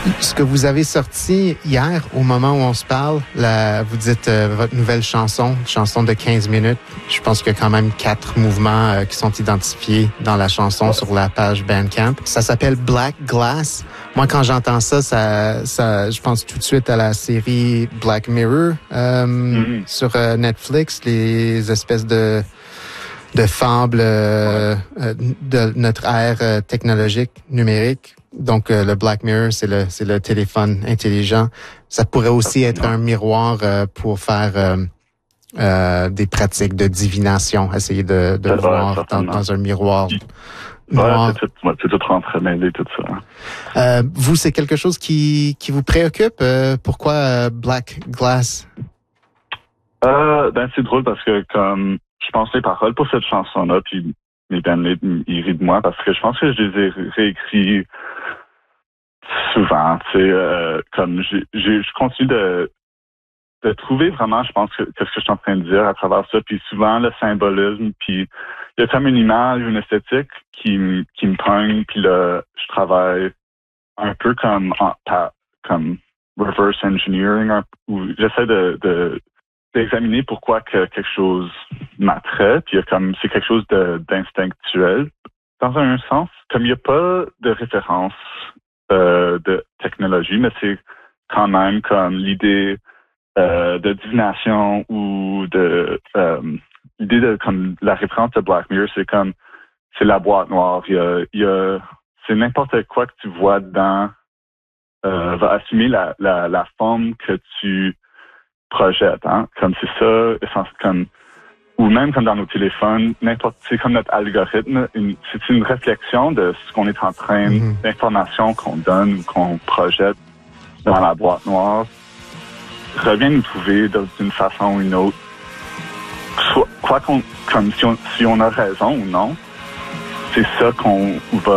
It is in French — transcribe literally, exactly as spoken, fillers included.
Ce que vous avez sorti hier, au moment où on se parle, la, vous dites euh, votre nouvelle chanson, chanson de quinze minutes. Je pense qu'il y a quand même quatre mouvements euh, qui sont identifiés dans la chanson ouais. sur la page Bandcamp. Ça s'appelle Black Glass. Moi, quand j'entends ça, ça, ça, je pense tout de suite à la série Black Mirror euh, mm-hmm. sur euh, Netflix, les espèces de de fables euh, ouais. de notre ère euh, technologique numérique. Donc, euh, le Black Mirror, c'est le c'est le téléphone intelligent. Ça pourrait aussi être un miroir euh, pour faire euh, euh, des pratiques de divination, essayer de, de voir ouais, dans, dans un miroir noir. Ouais, c'est tout, ouais, c'est tout entremêlé, tout ça. Euh, vous, c'est quelque chose qui qui vous préoccupe? Euh, pourquoi euh, Black Glass? Euh, ben, c'est drôle parce que comme je pense les paroles pour cette chanson-là, puis mes bandmates, ils rient de moi parce que je pense que je les ai réécrits souvent, tu sais, euh, comme j'ai, j'ai, je continue de, de trouver vraiment, je pense, que, que ce que je suis en train de dire à travers ça, puis souvent le symbolisme, puis il y a comme une image, une esthétique qui, qui me pogne, puis là, je travaille un peu comme, en, comme reverse engineering, un, où j'essaie de, de d'examiner pourquoi que quelque chose m'attrait, puis il y a comme c'est quelque chose de, d'instinctuel dans un sens, comme il n'y a pas de référence euh, de technologie, mais c'est quand même comme l'idée euh, de divination ou de euh, l'idée de comme la référence de Black Mirror, c'est comme c'est la boîte noire, il y a, il y a c'est n'importe quoi que tu vois dedans euh, va assumer la, la, la forme que tu projette, hein, comme c'est ça, comme ou même comme dans nos téléphones, n'importe, c'est comme notre algorithme, une, c'est une réflexion de ce qu'on est en train, mm-hmm. l'information qu'on donne ou qu'on projette dans la boîte noire, revient nous trouver d'une façon ou une autre. Soit, quoi qu'on, comme si on, si on a raison ou non, c'est ça qu'on va